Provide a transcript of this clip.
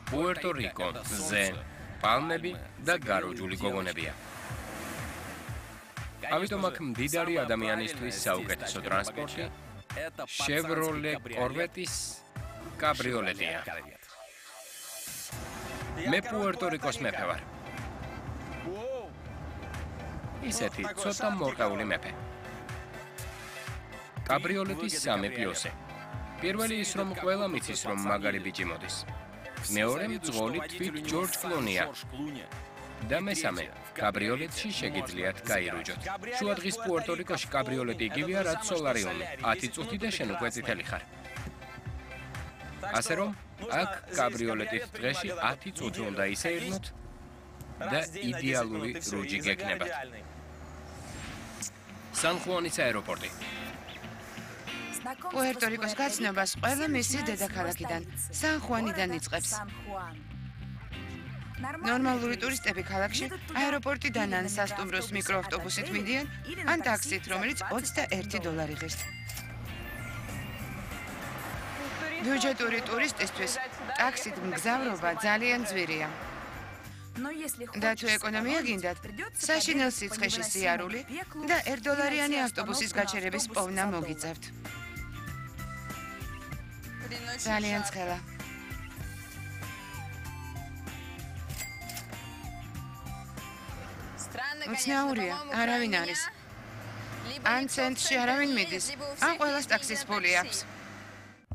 პუერტო-რიკო, მზე, პალმები და გაროჯული გოგონებია. ამიტომ აქ მდიდარი ადამიანისთვის საუკეთესო ტრანსპორტი Chevrolet Corvette's კაბრიოლეტია. მე პუერტო-რიკოს მეფე ვარ. ისეთი ცოტა მორყეული მეფე. კაბრიოლეტის 3 პლუსი. პირველი ის რომ ყველა მიცის რომ მაგარი ბიჭი მოდის. მეორე მძღოლი თვით ჯორჯ კლუნია. და მესამე, კაბრიოლეტში შეგიძლიათ გაირუჯოთ. შუადღის პუერტო-რიკოში კაბრიოლეტი იგივეა, რაც სოლარიუმი. 10 წუთი და შენ უკვე წითელი ხარ. ასე რომ, აქ კაბრიოლეტით დღეში 10 წუთი უნდა ისეირნოთ და იდეალური რუჯი გექნებათ. სან-ხუანის აეროპორტი. პუერტო-რიკოს გაცნობას ყველა მისი დედაქალაქიდან, სან-ხუანიდან იწყებს. ნორმალური ტურისტები ქალაქში აეროპორტიდან ან სასტუმროს მიკროავტობუსით მიდიან, ან ტაქსით, რომელიც $21 ღირს. ბიუჯეტური ტურისტისთვის ტაქსით მგზავრობა ძალიან ძვირია. და თუ ეკონომია გინდათ, საშინელ სიცხეში სიარული და $1 ავტობუსის გაჩერების პოვნა მოგიწევთ. ძალიან ცხელა. უცნაურია, არავინ არის. ან ცენტრში არავინ მიდის, ან ყველას ტაქსის ფული აქვს.